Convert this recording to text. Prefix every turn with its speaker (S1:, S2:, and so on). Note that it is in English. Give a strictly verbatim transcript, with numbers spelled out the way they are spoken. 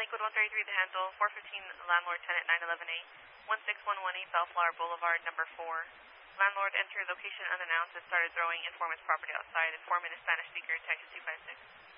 S1: code one thirty-three The Handle, four fifteen landlord tenant nine eleven A, one six one one eight Bellflower Boulevard, number four. Landlord entered location unannounced and started throwing informant's property outside. Informant is Spanish speaker, Texas two five six.